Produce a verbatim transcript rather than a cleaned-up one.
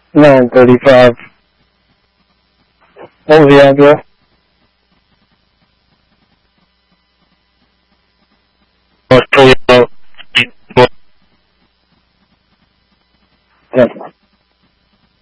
nine thirty-five. What was the address? North Toledo.